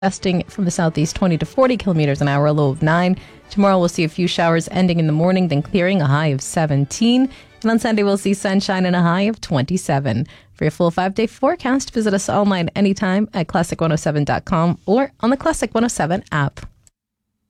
Gusting from the southeast 20 to 40 kilometers an hour, a low of 9. Tomorrow we'll see a few showers ending in the morning, then clearing, a high of 17. And on Sunday we'll see sunshine and a high of 27. For your full 5-day forecast, visit us online anytime at classic107.com or on the Classic 107 app.